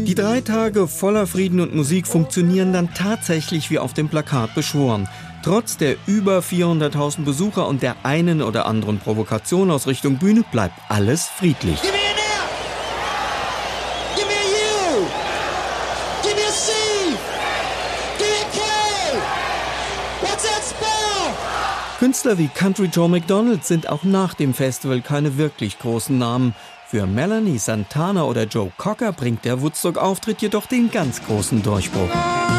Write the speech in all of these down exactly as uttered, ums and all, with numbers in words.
Die drei Tage voller Frieden und Musik funktionieren dann tatsächlich wie auf dem Plakat beschworen. Trotz der über vierhunderttausend Besucher und der einen oder anderen Provokation aus Richtung Bühne bleibt alles friedlich. Künstler wie Country Joe McDonald sind auch nach dem Festival keine wirklich großen Namen. Für Melanie Santana oder Joe Cocker bringt der Woodstock-Auftritt jedoch den ganz großen Durchbruch.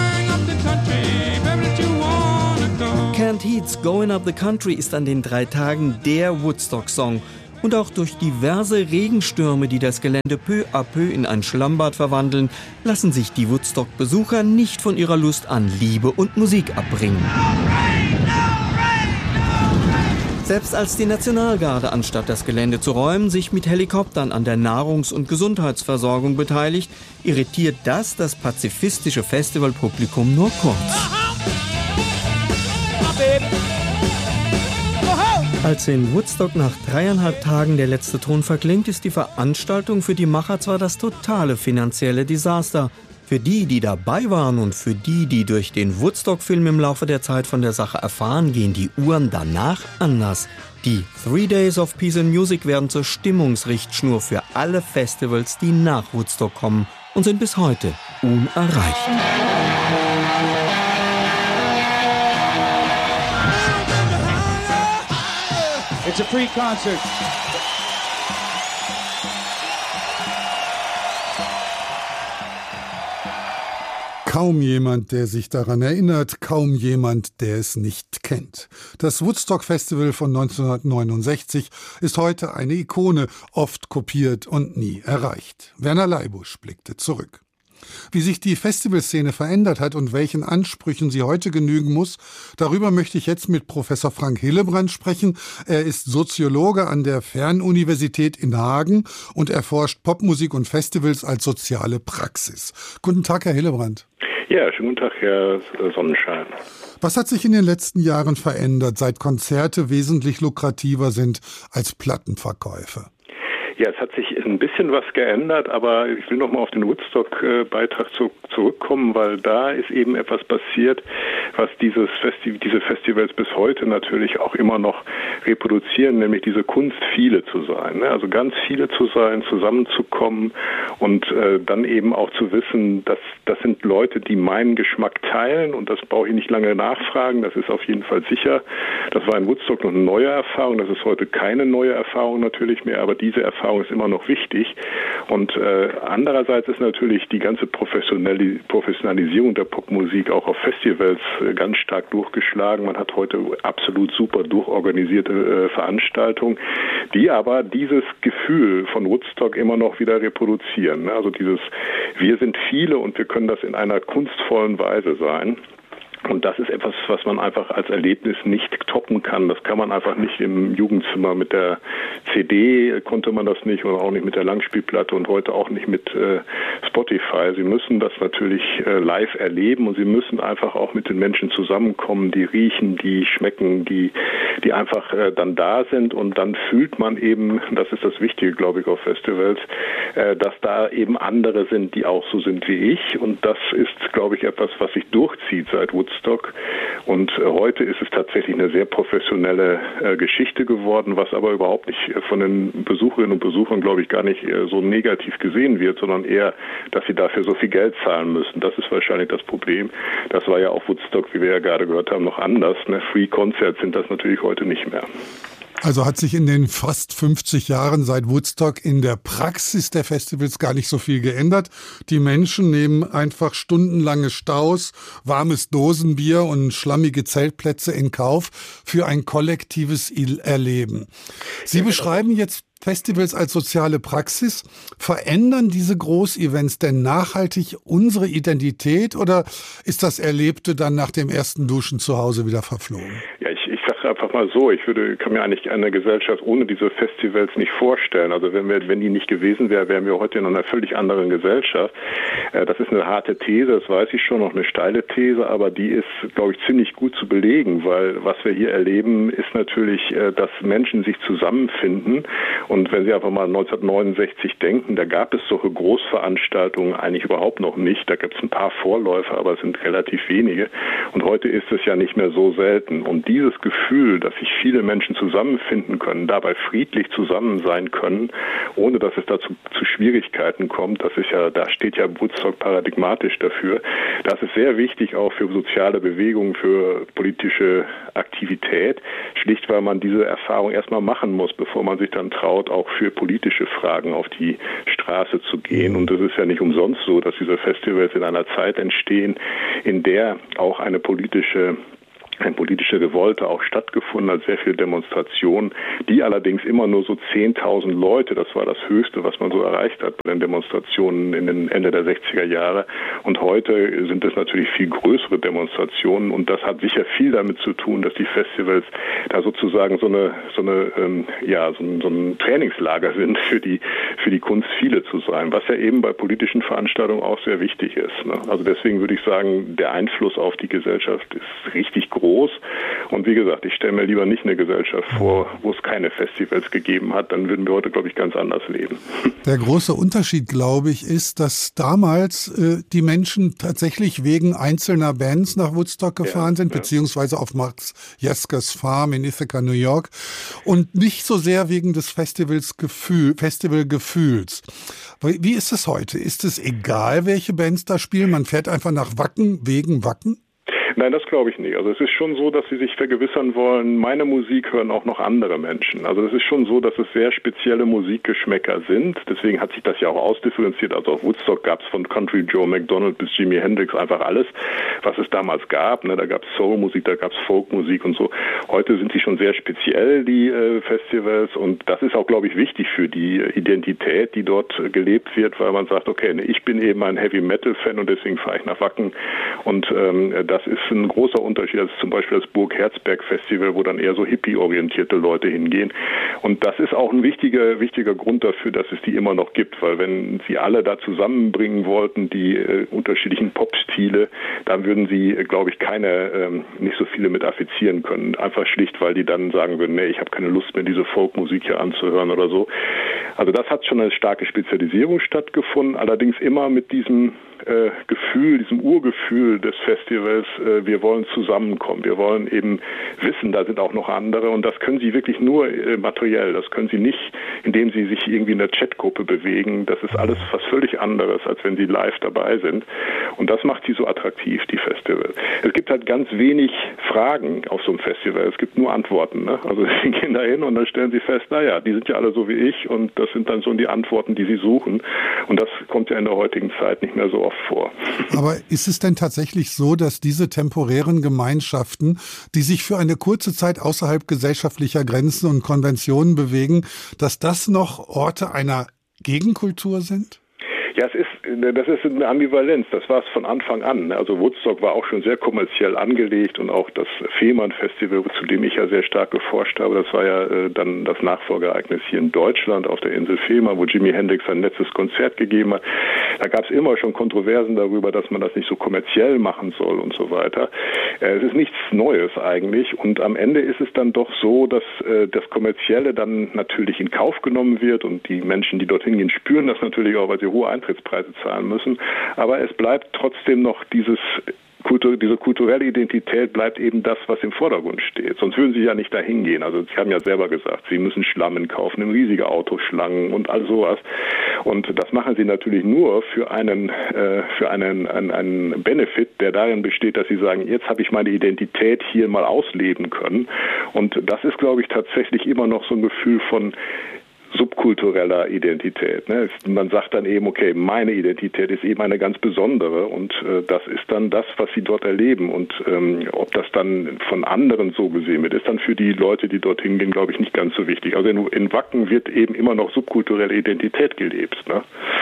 Canned Heat's Going Up the Country ist an den drei Tagen der Woodstock-Song. Und auch durch diverse Regenstürme, die das Gelände peu à peu in ein Schlammbad verwandeln, lassen sich die Woodstock-Besucher nicht von ihrer Lust an Liebe und Musik abbringen. Selbst als die Nationalgarde, anstatt das Gelände zu räumen, sich mit Helikoptern an der Nahrungs- und Gesundheitsversorgung beteiligt, irritiert das das pazifistische Festivalpublikum nur kurz. Als in Woodstock nach dreieinhalb Tagen der letzte Ton verklingt, ist die Veranstaltung für die Macher zwar das totale finanzielle Desaster. Für die, die dabei waren und für die, die durch den Woodstock-Film im Laufe der Zeit von der Sache erfahren, gehen die Uhren danach anders. Die Three Days of Peace and Music werden zur Stimmungsrichtschnur für alle Festivals, die nach Woodstock kommen und sind bis heute unerreicht. It's a free concert. Kaum jemand, der sich daran erinnert, kaum jemand, der es nicht kennt. Das Woodstock Festival von neunzehnhundertneunundsechzig ist heute eine Ikone, oft kopiert und nie erreicht. Werner Leibusch blickte zurück. Wie sich die Festivalszene verändert hat und welchen Ansprüchen sie heute genügen muss, darüber möchte ich jetzt mit Professor Frank Hillebrand sprechen. Er ist Soziologe an der Fernuniversität in Hagen und erforscht Popmusik und Festivals als soziale Praxis. Guten Tag, Herr Hillebrand. Ja, schönen guten Tag, Herr Sonnenschein. Was hat sich in den letzten Jahren verändert, seit Konzerte wesentlich lukrativer sind als Plattenverkäufe? Ja, es hat sich ein bisschen was geändert, aber ich will noch mal auf den Woodstock-Beitrag zu, zurückkommen, weil da ist eben etwas passiert, was dieses Festi- diese Festivals bis heute natürlich auch immer noch reproduzieren, nämlich diese Kunst, viele zu sein. Ne? Also ganz viele zu sein, zusammenzukommen und äh, dann eben auch zu wissen, dass das sind Leute, die meinen Geschmack teilen und das brauche ich nicht lange nachfragen, das ist auf jeden Fall sicher. Das war in Woodstock noch eine neue Erfahrung, das ist heute keine neue Erfahrung natürlich mehr, aber diese Erfahrung ist immer noch wichtig. Und äh, andererseits ist natürlich die ganze Professionali- Professionalisierung der Popmusik auch auf Festivals äh, ganz stark durchgeschlagen. Man hat heute absolut super durchorganisierte äh, Veranstaltungen, die aber dieses Gefühl von Woodstock immer noch wieder reproduzieren. Ne? Also dieses, wir sind viele und wir können das in einer kunstvollen Weise sein. Und das ist etwas, was man einfach als Erlebnis nicht toppen kann. Das kann man einfach nicht im Jugendzimmer mit der C D, konnte man das nicht, oder auch nicht mit der Langspielplatte und heute auch nicht mit äh, Spotify. Sie müssen das natürlich äh, live erleben und sie müssen einfach auch mit den Menschen zusammenkommen, die riechen, die schmecken, die, die einfach äh, dann da sind und dann fühlt man eben, das ist das Wichtige, glaube ich, auf Festivals, äh, dass da eben andere sind, die auch so sind wie ich und das ist, glaube ich, etwas, was sich durchzieht seit Woodstock. Und äh, heute ist es tatsächlich eine sehr professionelle äh, Geschichte geworden, was aber überhaupt nicht äh, von den Besucherinnen und Besuchern, glaube ich, gar nicht äh, so negativ gesehen wird, sondern eher, dass sie dafür so viel Geld zahlen müssen. Das ist wahrscheinlich das Problem. Das war ja auch Woodstock, wie wir ja gerade gehört haben, noch anders. Ne? Free Concerts sind das natürlich heute nicht mehr. Also hat sich in den fast fünfzig Jahren seit Woodstock in der Praxis der Festivals gar nicht so viel geändert. Die Menschen nehmen einfach stundenlange Staus, warmes Dosenbier und schlammige Zeltplätze in Kauf für ein kollektives Erleben. Sie beschreiben jetzt Festivals als soziale Praxis. Verändern diese Großevents denn nachhaltig unsere Identität oder ist das Erlebte dann nach dem ersten Duschen zu Hause wieder verflogen? Ja, ich, ich sage einfach mal so, ich würde, kann mir eigentlich eine Gesellschaft ohne diese Festivals nicht vorstellen. Also wenn wir, wenn die nicht gewesen wären, wären wir heute in einer völlig anderen Gesellschaft. Das ist eine harte These, das weiß ich schon, noch eine steile These, aber die ist, glaube ich, ziemlich gut zu belegen, weil was wir hier erleben, ist natürlich, dass Menschen sich zusammenfinden. Und wenn Sie einfach mal neunzehnhundertneunundsechzig denken, da gab es solche Großveranstaltungen eigentlich überhaupt noch nicht. Da gibt es ein paar Vorläufer, aber es sind relativ wenige. Und heute ist es ja nicht mehr so selten. Und dieses Gefühl, dass sich viele Menschen zusammenfinden können, dabei friedlich zusammen sein können, ohne dass es dazu zu Schwierigkeiten kommt, das ist ja, da steht ja Woodstock paradigmatisch dafür. Das ist sehr wichtig auch für soziale Bewegungen, für politische Aktivität, schlicht weil man diese Erfahrung erstmal machen muss, bevor man sich dann traut, auch für politische Fragen auf die Straße zu gehen. Und es ist ja nicht umsonst so, dass diese Festivals in einer Zeit entstehen, in der auch eine politische eine politische Revolte auch stattgefunden hat, sehr viele Demonstrationen, die allerdings immer nur so zehntausend Leute, das war das Höchste, was man so erreicht hat bei den Demonstrationen in den Ende der sechziger Jahre. Und heute sind es natürlich viel größere Demonstrationen und das hat sicher viel damit zu tun, dass die Festivals da sozusagen so eine, so eine, ähm, ja, so ein, so ein Trainingslager sind für die, für die Kunst, viele zu sein, was ja eben bei politischen Veranstaltungen auch sehr wichtig ist, ne? Also deswegen würde ich sagen, der Einfluss auf die Gesellschaft ist richtig groß. Und wie gesagt, ich stelle mir lieber nicht eine Gesellschaft vor, wo es keine Festivals gegeben hat. Dann würden wir heute, glaube ich, ganz anders leben. Der große Unterschied, glaube ich, ist, dass damals äh, die Menschen tatsächlich wegen einzelner Bands nach Woodstock gefahren ja, sind, ja. beziehungsweise auf Max Jaskers Farm in Ithaca, New York, und nicht so sehr wegen des Festivals Gefühl, Festivalgefühls. Wie ist es heute? Ist es egal, welche Bands da spielen? Man fährt einfach nach Wacken wegen Wacken? Nein, das glaube ich nicht. Also es ist schon so, dass sie sich vergewissern wollen, meine Musik hören auch noch andere Menschen. Also es ist schon so, dass es sehr spezielle Musikgeschmäcker sind. Deswegen hat sich das ja auch ausdifferenziert. Also auf Woodstock gab es von Country Joe McDonald bis Jimi Hendrix einfach alles, was es damals gab. Ne, da gab es Soulmusik, da gab es Folkmusik und so. Heute sind sie schon sehr speziell, die äh, Festivals. Und das ist auch, glaube ich, wichtig für die Identität, die dort äh, gelebt wird, weil man sagt, okay, ne, ich bin eben ein Heavy-Metal-Fan und deswegen fahre ich nach Wacken. Und ähm, das ist ein großer Unterschied als zum Beispiel das Burg Herzberg Festival, wo dann eher so hippie-orientierte Leute hingehen. Und das ist auch ein wichtiger, wichtiger Grund dafür, dass es die immer noch gibt, weil wenn sie alle da zusammenbringen wollten, die äh, unterschiedlichen Pop-Stile, dann würden sie, äh, glaube ich, keine, ähm, nicht so viele mit affizieren können. Einfach schlicht, weil die dann sagen würden, nee, ich habe keine Lust mehr, diese Folkmusik hier anzuhören oder so. Also das hat schon eine starke Spezialisierung stattgefunden, allerdings immer mit diesem äh, Gefühl, diesem Urgefühl des Festivals, äh, wir wollen zusammenkommen, wir wollen eben wissen, da sind auch noch andere und das können sie wirklich nur äh, materiell, das können sie nicht, indem sie sich irgendwie in der Chatgruppe bewegen, das ist alles was völlig anderes, als wenn sie live dabei sind und das macht sie so attraktiv, die Festivals. Es gibt halt ganz wenig Fragen auf so einem Festival, es gibt nur Antworten, ne? Also sie gehen da hin und dann stellen sie fest, naja, die sind ja alle so wie ich und das sind dann so die Antworten, die sie suchen und das kommt ja in der heutigen Zeit nicht mehr so oft vor. Aber ist es denn tatsächlich so, dass diese temporären Gemeinschaften, die sich für eine kurze Zeit außerhalb gesellschaftlicher Grenzen und Konventionen bewegen, dass das noch Orte einer Gegenkultur sind? Ja, es ist, das ist eine Ambivalenz. Das war es von Anfang an. Also Woodstock war auch schon sehr kommerziell angelegt und auch das Fehmarn-Festival, zu dem ich ja sehr stark geforscht habe, das war ja äh, dann das Nachfolgeereignis hier in Deutschland auf der Insel Fehmarn, wo Jimi Hendrix sein letztes Konzert gegeben hat. Da gab es immer schon Kontroversen darüber, dass man das nicht so kommerziell machen soll und so weiter. Äh, es ist nichts Neues eigentlich und am Ende ist es dann doch so, dass äh, das Kommerzielle dann natürlich in Kauf genommen wird und die Menschen, die dorthin gehen, spüren das natürlich auch, weil sie hohe Eintrittspreise zahlen müssen. Aber es bleibt trotzdem noch dieses Kultur, diese kulturelle Identität bleibt eben das, was im Vordergrund steht. Sonst würden sie ja nicht dahin gehen. Also sie haben ja selber gesagt, sie müssen Schlammen kaufen, riesige Autoschlangen und all sowas. Und das machen sie natürlich nur für einen, äh, für einen, einen, einen Benefit, der darin besteht, dass sie sagen, jetzt habe ich meine Identität hier mal ausleben können. Und das ist, glaube ich, tatsächlich immer noch so ein Gefühl von subkultureller Identität. Ne? Man sagt dann eben, okay, meine Identität ist eben eine ganz besondere und äh, das ist dann das, was sie dort erleben und ähm, ob das dann von anderen so gesehen wird, ist dann für die Leute, die dorthin gehen, glaube ich, nicht ganz so wichtig. Also in, in Wacken wird eben immer noch subkulturelle Identität gelebt. Ne?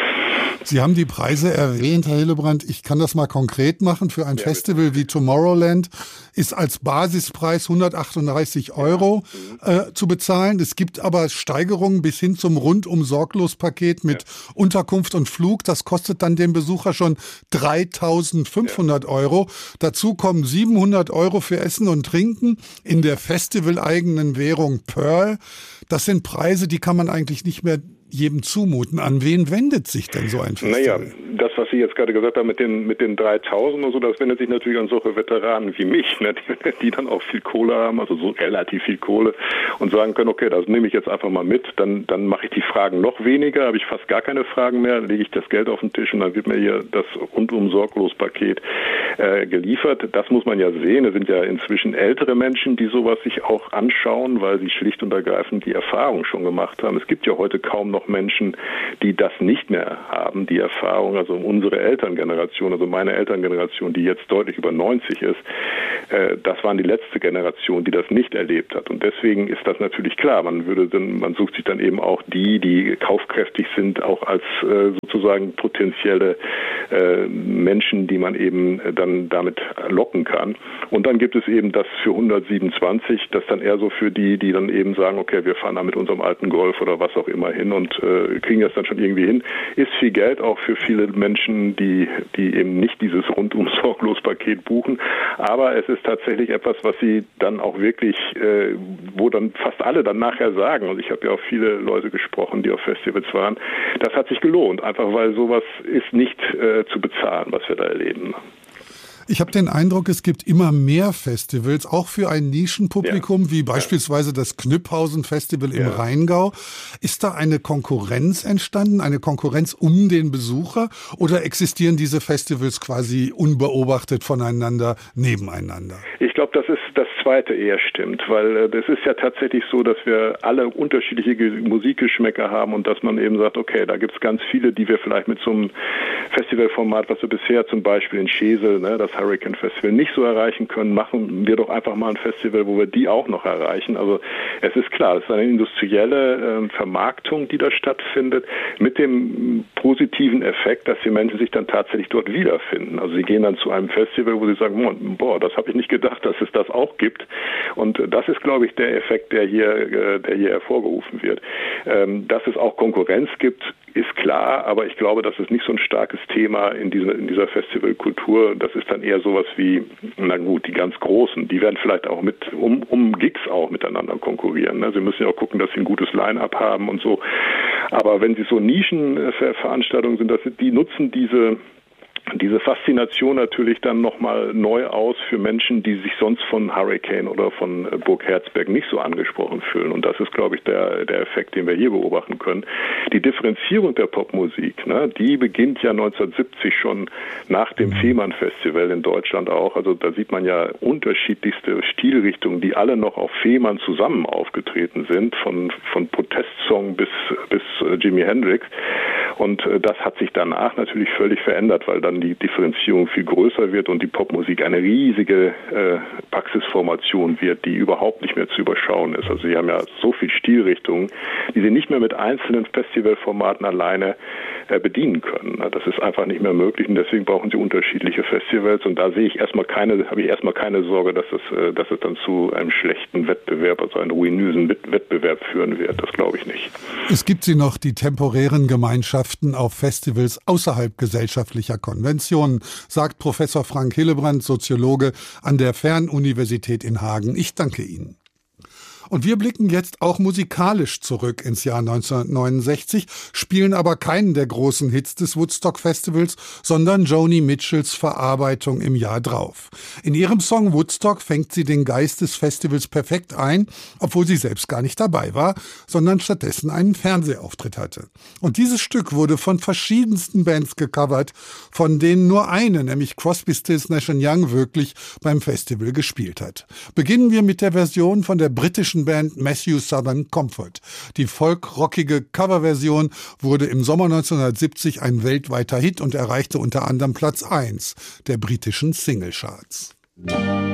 Sie haben die Preise erwähnt, Herr Hillebrand. Ich kann das mal konkret machen. Für ein ja, Festival bitte. wie Tomorrowland ist als Basispreis hundertachtunddreißig Euro ja. äh, zu bezahlen. Es gibt aber Steigerungen bis hin zum Rundum-Sorglos-Paket mit ja. Unterkunft und Flug. Das kostet dann den Besucher schon dreitausendfünfhundert ja. Euro. Dazu kommen siebenhundert Euro für Essen und Trinken in der festivaleigenen Währung Pearl. Das sind Preise, die kann man eigentlich nicht mehr jedem zumuten. An wen wendet sich denn so ein Festival? Naja, das, was Sie jetzt gerade gesagt haben mit den, mit den dreitausend und so, das wendet sich natürlich an solche Veteranen wie mich, ne, die, die dann auch viel Kohle haben, also so relativ viel Kohle und sagen können, okay, das nehme ich jetzt einfach mal mit, dann, dann mache ich die Fragen noch weniger, habe ich fast gar keine Fragen mehr, lege ich das Geld auf den Tisch und dann wird mir hier das Rundum-Sorglos-Paket äh, geliefert. Das muss man ja sehen. Es sind ja inzwischen ältere Menschen, die sowas sich auch anschauen, weil sie schlicht und ergreifend die Erfahrung schon gemacht haben. Es gibt ja heute kaum noch Menschen, die das nicht mehr haben, die Erfahrung, also unsere Elterngeneration, also meine Elterngeneration, die jetzt deutlich über neunzig ist, äh, das waren die letzte Generation, die das nicht erlebt hat. Und deswegen ist das natürlich klar. Man würde dann, man sucht sich dann eben auch die, die kaufkräftig sind, auch als äh, sozusagen potenzielle äh, Menschen, die man eben dann damit locken kann. Und dann gibt es eben das für hundertsiebenundzwanzig, das dann eher so für die, die dann eben sagen, okay, wir fahren da mit unserem alten Golf oder was auch immer hin und äh, kriegen das dann schon irgendwie hin. Ist viel Geld auch für viele Menschen, die, die eben nicht dieses Rundum-Sorglos-Paket buchen. Aber es ist tatsächlich etwas, was sie dann auch wirklich, äh, wo dann fast alle dann nachher sagen, und ich habe ja auch viele Leute gesprochen, die auf Festivals waren, das hat sich gelohnt, einfach weil sowas ist nicht äh, zu bezahlen, was wir da erleben. Ich habe den Eindruck, es gibt immer mehr Festivals, auch für ein Nischenpublikum, ja. wie beispielsweise das Knüpphausen-Festival im ja. Rheingau. Ist da eine Konkurrenz entstanden, eine Konkurrenz um den Besucher, oder existieren diese Festivals quasi unbeobachtet voneinander, nebeneinander? Ich glaube, das ist das Zweite eher stimmt, weil das ist ja tatsächlich so, dass wir alle unterschiedliche Musikgeschmäcker haben und dass man eben sagt, okay, da gibt es ganz viele, die wir vielleicht mit so einem Festivalformat, was wir bisher zum Beispiel in Schesel, ne, das Hurricane Festival, nicht so erreichen können, machen wir doch einfach mal ein Festival, wo wir die auch noch erreichen. Also es ist klar, es ist eine industrielle äh, Vermarktung, die da stattfindet, mit dem positiven Effekt, dass die Menschen sich dann tatsächlich dort wiederfinden. Also sie gehen dann zu einem Festival, wo sie sagen, boah, das habe ich nicht gedacht, dass es das auch gibt. Und das ist, glaube ich, der Effekt, der hier, der hier hervorgerufen wird. Ähm, dass es auch Konkurrenz gibt, ist klar, aber ich glaube, das ist nicht so ein starkes Thema in dieser, in dieser Festivalkultur. Das ist dann eher sowas wie, na gut, die ganz Großen, die werden vielleicht auch mit, um, um Gigs auch miteinander konkurrieren. Ne? Sie müssen ja auch gucken, dass sie ein gutes Line-Up haben und so. Aber wenn sie so Nischenveranstaltungen sind, dass sie, die nutzen diese diese Faszination natürlich dann nochmal neu aus für Menschen, die sich sonst von Hurricane oder von Burg Herzberg nicht so angesprochen fühlen. Und das ist, glaube ich, der, der Effekt, den wir hier beobachten können. Die Differenzierung der Popmusik, ne, die beginnt ja neunzehnhundertsiebzig schon nach dem Fehmarn-Festival in Deutschland auch. Also da sieht man ja unterschiedlichste Stilrichtungen, die alle noch auf Fehmarn zusammen aufgetreten sind, von, von Protestsong bis, bis Jimi Hendrix. Und das hat sich danach natürlich völlig verändert, weil dann die Differenzierung viel größer wird und die Popmusik eine riesige äh, Praxisformation wird, die überhaupt nicht mehr zu überschauen ist. Also sie haben ja so viel Stilrichtungen, die sie nicht mehr mit einzelnen Festivalformaten alleine äh, bedienen können. Das ist einfach nicht mehr möglich und deswegen brauchen sie unterschiedliche Festivals und da sehe ich erstmal keine, habe ich erstmal keine Sorge, dass es, äh, dass es dann zu einem schlechten Wettbewerb, also einem ruinösen Wettbewerb führen wird. Das glaube ich nicht. Es gibt sie noch, die temporären Gemeinschaften auf Festivals außerhalb gesellschaftlicher Konventionen, sagt Professor Frank Hillebrand, Soziologe an der Fernuniversität in Hagen. Ich danke Ihnen. Und wir blicken jetzt auch musikalisch zurück ins Jahr neunzehnhundertneunundsechzig, spielen aber keinen der großen Hits des Woodstock Festivals, sondern Joni Mitchells Verarbeitung im Jahr drauf. In ihrem Song Woodstock fängt sie den Geist des Festivals perfekt ein, obwohl sie selbst gar nicht dabei war, sondern stattdessen einen Fernsehauftritt hatte. Und dieses Stück wurde von verschiedensten Bands gecovert, von denen nur eine, nämlich Crosby, Stills, Nash and Young, wirklich beim Festival gespielt hat. Beginnen wir mit der Version von der britischen britischen Band Matthew Southern Comfort. Die folkrockige Coverversion wurde im Sommer neunzehnhundertsiebzig ein weltweiter Hit und erreichte unter anderem Platz eins der britischen Singlecharts.